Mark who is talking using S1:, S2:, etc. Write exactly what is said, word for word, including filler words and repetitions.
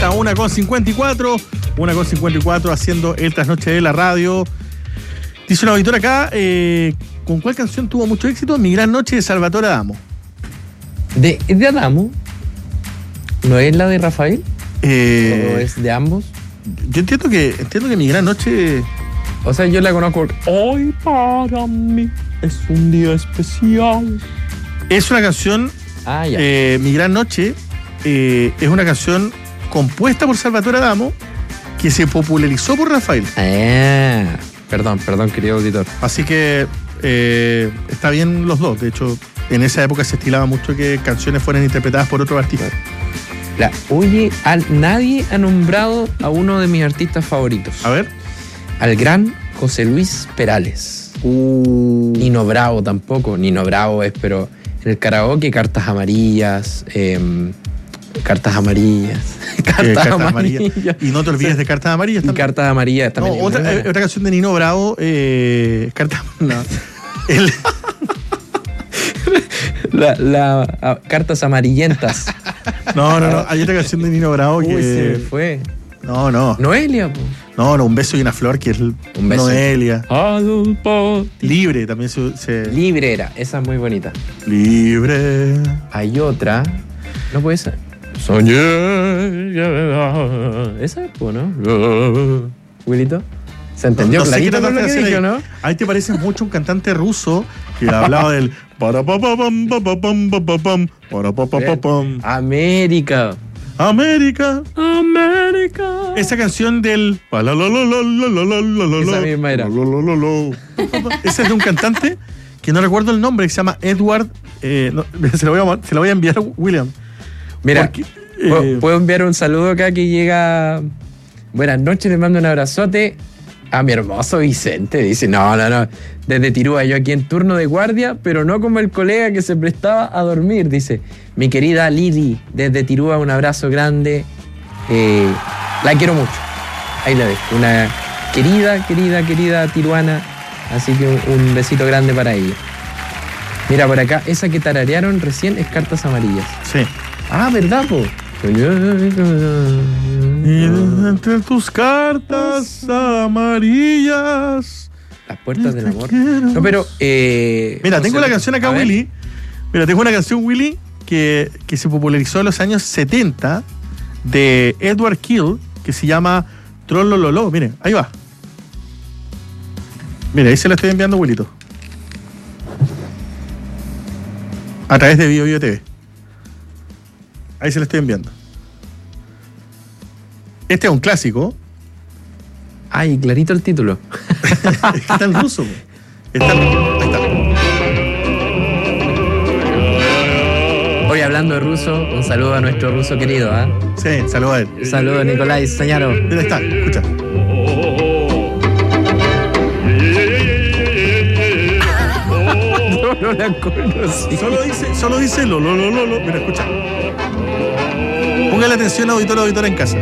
S1: hora, una con cincuenta y cuatro. una con cincuenta y cuatro haciendo el trasnoche de la radio. Dice una auditora acá, eh, ¿con cuál canción tuvo mucho éxito? Mi gran noche de Salvatore Adamo.
S2: ¿De, de Adamo? ¿No es la de Rafael?
S1: Eh,
S2: ¿O es de ambos?
S1: Yo entiendo que, entiendo que Mi gran noche...
S2: O sea, yo la conozco. Hoy para mí es un día especial.
S1: Es una canción,
S2: Ah, ya.
S1: eh, Mi gran noche, eh, es una canción compuesta por Salvatore Adamo que se popularizó por Rafael.
S2: Ah, perdón, perdón, querido auditor.
S1: Así que eh, está bien los dos. De hecho, en esa época se estilaba mucho que canciones fueran interpretadas por otros artistas.
S2: La, oye, al, nadie ha nombrado a uno de mis artistas favoritos.
S1: A ver.
S2: Al gran José Luis Perales.
S1: Uh.
S2: Nino Bravo tampoco. Nino Bravo es, pero en el karaoke, cartas amarillas. Eh, cartas amarillas. cartas,
S1: Eh, cartas
S2: amarillas.
S1: amarillas. Y no te olvides de cartas amarillas
S2: Y
S1: también.
S2: cartas amarillas también.
S1: No, otra, eh, otra canción de Nino Bravo, eh, cartas. No. El,
S2: La, la, a, cartas amarillentas.
S1: no, no, no. Hay otra canción de Nino Bravo que.
S2: Uy, se me fue.
S1: No, no.
S2: Noelia, po.
S1: No, no, un beso y una flor, que es el-
S2: Un beso.
S1: Noelia.
S2: Libre.
S1: Libre también se, se-
S2: Libre era, esa es muy bonita.
S1: Libre.
S2: Hay otra. No puede ser. Soñé. Esa es, po, ¿no? Wilito. ¿Se entendió
S1: No, no sé qué
S2: clarito con lo
S1: trataste
S2: que
S1: de
S2: dije,
S1: hacer
S2: no?
S1: ahí. Ahí te parece mucho un cantante ruso que hablaba del para pa pa pam pa pa pam pa pa pam para pa pa pa pam.
S2: América.
S1: América.
S2: América.
S1: Esa canción del pa la la la la la la la la la.
S2: Esa misma era.
S1: La, la, la, la, la. Esa es de un cantante que no recuerdo el nombre, que se llama Edward. Eh, no, se, lo voy a, se lo voy a enviar a William.
S2: Mira,
S1: Porque,
S2: ¿puedo,
S1: eh,
S2: puedo enviar un saludo acá que llega? Buenas noches, le mando un abrazote a mi hermoso Vicente. Dice, no, no, no, desde Tirúa, yo aquí en turno de guardia, pero no como el colega que se prestaba a dormir. Dice, mi querida Lili, desde Tirúa, un abrazo grande. Eh, la quiero mucho. Ahí la dejo. Una querida, querida, querida tiruana. Así que un, un besito grande para ella. Mira, por acá, esa que tararearon recién es Cartas Amarillas.
S1: sí.
S2: Ah, ¿verdad, po?
S1: Y entre tus cartas amarillas.
S2: Las puertas del amor.
S1: quiero.
S2: No, pero. Eh,
S1: Mira,
S2: no
S1: tengo
S2: sé,
S1: la canción acá,
S2: a ver.
S1: Willy. Mira, tengo una canción, Willy, que, que se popularizó en los años setenta de Edward Kill, que se llama Trollololo. Miren, ahí va. Mira, ahí se la estoy enviando, Willito. A través de Bio Bio T V. Ahí se la estoy enviando. Este es un clásico.
S2: Ay, clarito el título.
S1: Es que está en ruso. po. Está en- ahí está.
S2: Hoy hablando de ruso, un saludo a nuestro ruso querido, ¿ah?
S1: Sí, saluda a él.
S2: Un saludo a Nicolai Sañaro.
S1: Mira, está, escucha.
S2: No, no la conocí.
S1: Solo dice, solo dice lo, lo, lo, lo, lo. Mira, escucha. Póngale atención, auditor, auditora en casa.